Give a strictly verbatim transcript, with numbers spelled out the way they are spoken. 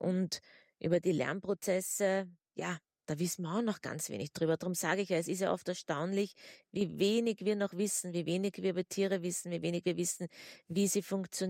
Und über die Lernprozesse, ja, da wissen wir auch noch ganz wenig drüber. Darum sage ich ja, es ist ja oft erstaunlich, wie wenig wir noch wissen, wie wenig wir über Tiere wissen, wie wenig wir wissen, wie sie funktionieren.